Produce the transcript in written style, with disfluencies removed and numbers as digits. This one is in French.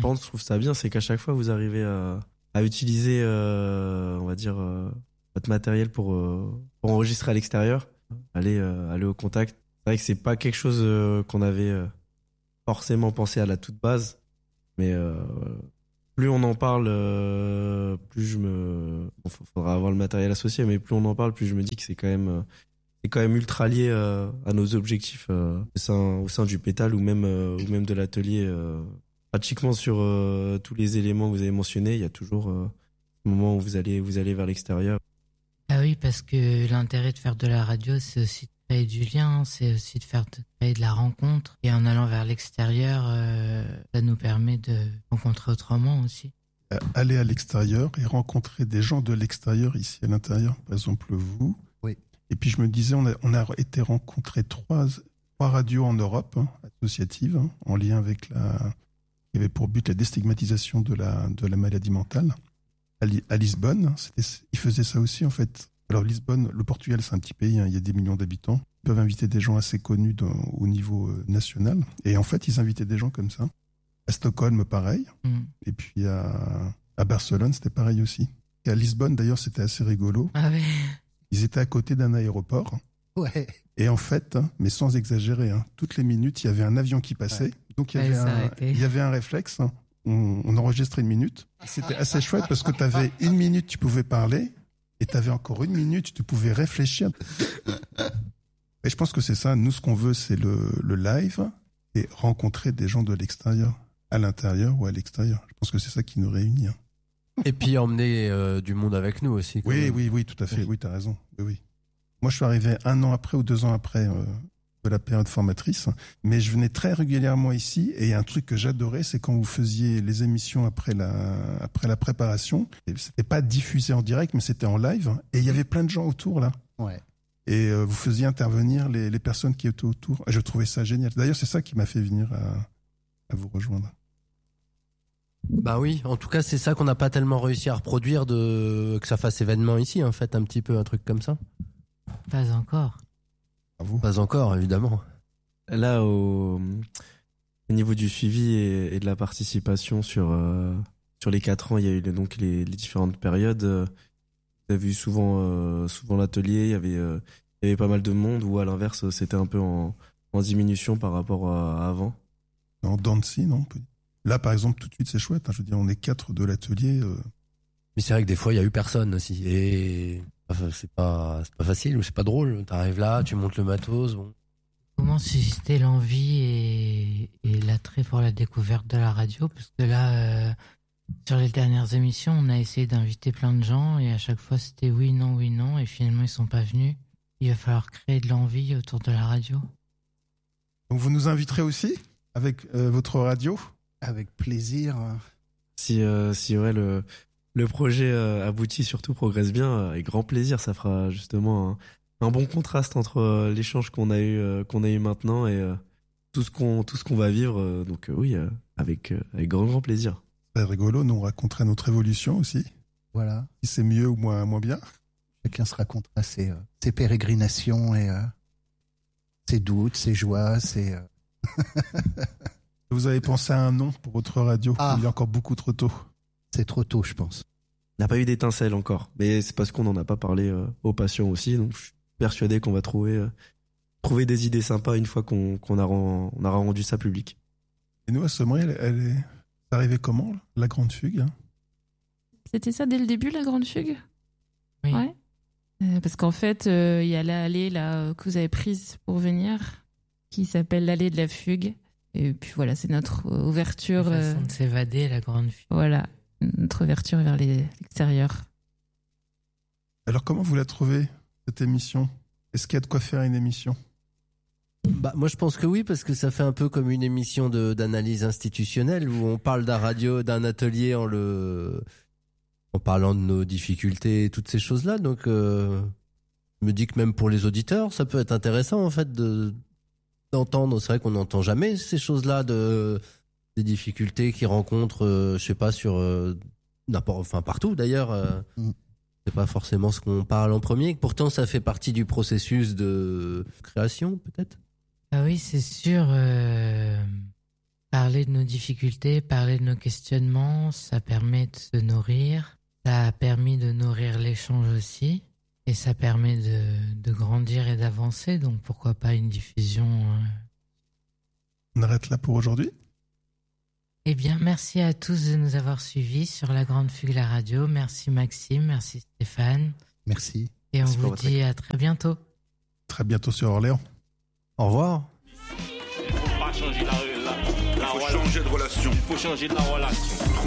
par contre, je trouve ça bien, c'est qu'à chaque fois, vous arrivez à utiliser, on va dire, votre matériel pour enregistrer à l'extérieur, aller au contact. C'est vrai que c'est pas quelque chose qu'on avait forcément pensé à la toute base, mais plus on en parle, plus faudra avoir le matériel associé, mais plus on en parle, plus je me dis que c'est quand même ultra lié à nos objectifs au sein du pétale ou même de l'atelier. Pratiquement sur tous les éléments que vous avez mentionnés, il y a toujours ce moment où vous allez vers l'extérieur. Ah oui, parce que l'intérêt de faire de la radio, c'est aussi de créer du lien, c'est aussi de créer de la rencontre. Et en allant vers l'extérieur, ça nous permet de rencontrer autrement aussi. Aller à l'extérieur et rencontrer des gens de l'extérieur ici à l'intérieur, par exemple vous. Oui. Et puis je me disais, on a été rencontrer trois radios en Europe, associatives, en lien avec qui avait pour but la déstigmatisation de la maladie mentale. À Lisbonne, ils faisaient ça aussi en fait. Alors Lisbonne, le Portugal, c'est un petit pays, il y a des millions d'habitants. Ils peuvent inviter des gens assez connus au niveau national. Et en fait, ils invitaient des gens comme ça. À Stockholm, pareil. Et puis à Barcelone, c'était pareil aussi. Et à Lisbonne, d'ailleurs, c'était assez rigolo. Ah ouais. Ils étaient à côté d'un aéroport. Ouais. Et en fait, mais sans exagérer, toutes les minutes, il y avait un avion qui passait. Ouais. Donc il y avait un réflexe. On enregistrait 1 minute. C'était assez chouette parce que tu avais 1 minute, tu pouvais parler, et tu avais encore 1 minute, tu pouvais réfléchir. Et je pense que c'est ça. Nous, ce qu'on veut, c'est le live et rencontrer des gens de l'extérieur, à l'intérieur ou à l'extérieur. Je pense que c'est ça qui nous réunit. Et puis emmener du monde avec nous aussi. Oui, tout à fait. Oui, t'as raison. Oui. Moi, je suis arrivé 1 an après ou 2 ans après de la période formatrice, mais je venais très régulièrement ici et un truc que j'adorais, c'est quand vous faisiez les émissions après la préparation. C'était pas diffusé en direct, mais c'était en live et il y avait plein de gens autour là. Ouais. Et vous faisiez intervenir les personnes qui étaient autour. Et je trouvais ça génial. D'ailleurs, c'est ça qui m'a fait venir à vous rejoindre. Bah oui, en tout cas, c'est ça qu'on n'a pas tellement réussi à reproduire que ça fasse événement ici, en fait, un petit peu un truc comme ça. Pas encore. Pas encore, évidemment. Là, au niveau du suivi et de la participation sur les 4 ans, il y a eu donc les différentes périodes. Vous avez vu souvent l'atelier, il y avait pas mal de monde, ou à l'inverse, c'était un peu en diminution par rapport à avant. En dents de scie, non? Là, par exemple, tout de suite, c'est chouette. Je veux dire, on est 4 de l'atelier. Mais c'est vrai que des fois, il y a eu personne aussi. Et c'est pas facile ou c'est pas drôle. T'arrives là, tu montes le matos, bon. Comment susciter l'envie et l'attrait pour la découverte de la radio? Parce que là, sur les dernières émissions, on a essayé d'inviter plein de gens et à chaque fois, c'était oui, non, et finalement, ils sont pas venus. Il va falloir créer de l'envie autour de la radio. Donc, vous nous inviterez aussi avec votre radio? Avec plaisir. Si ouais, le projet aboutit, surtout progresse bien, avec grand plaisir, ça fera justement un bon contraste entre l'échange qu'on a eu maintenant et tout ce qu'on va vivre. Donc oui, avec grand plaisir. C'est rigolo, nous on raconterait notre évolution aussi. Voilà. Si c'est mieux ou moins bien. Chacun se racontera ses pérégrinations et ses doutes, ses joies, Vous avez pensé à un nom pour votre radio? Il est encore beaucoup trop tôt. C'est trop tôt, je pense. On n'a pas eu d'étincelle encore, mais c'est parce qu'on n'en a pas parlé aux patients aussi. Donc je suis persuadé qu'on va trouver des idées sympas une fois qu'on aura rendu ça public. Et nous, à Sommeil, c'est arrivé comment, la Grande Fugue? C'était ça dès le début, la Grande Fugue? Oui. Ouais. Parce qu'en fait, il y a l'allée là, que vous avez prise pour venir, qui s'appelle l'allée de la Fugue. Et puis voilà, c'est notre ouverture. La façon de s'évader, la Grande Fugue. Voilà, notre ouverture vers l'extérieur. Alors comment vous la trouvez, cette émission? Est-ce qu'il y a de quoi faire une émission? Bah, moi je pense que oui, parce que ça fait un peu comme une émission d'analyse institutionnelle où on parle d'un atelier en parlant de nos difficultés et toutes ces choses-là. Donc je me dis que même pour les auditeurs, ça peut être intéressant en fait d'entendre. C'est vrai qu'on n'entend jamais ces choses-là des difficultés qu'ils rencontrent, je sais pas, sur partout d'ailleurs. C'est pas forcément ce qu'on parle en premier. Pourtant, ça fait partie du processus de création, peut-être. Ah oui, c'est sûr. Parler de nos difficultés, parler de nos questionnements, ça permet de se nourrir. Ça a permis de nourrir l'échange aussi. Et ça permet de grandir et d'avancer. Donc pourquoi pas une diffusion. On arrête là pour aujourd'hui. Eh bien, merci à tous de nous avoir suivis sur La Grande Fugue, la radio. Merci Maxime, merci Stéphane. Merci. Et Merci on pour vous votre dit à très bientôt. Très bientôt sur Orléans. Au revoir. Faut pas changer la relation. Il faut changer de relation. Il faut changer de la relation.